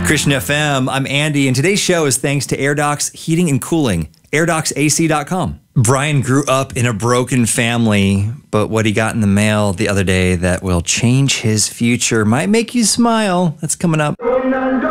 Christian FM, I'm Andy, and today's show is thanks to AirDocs Heating and Cooling, AirDocsAC.com. Brian grew up in a broken family, but what he got in the mail the other day that will change his future might make you smile. That's coming up.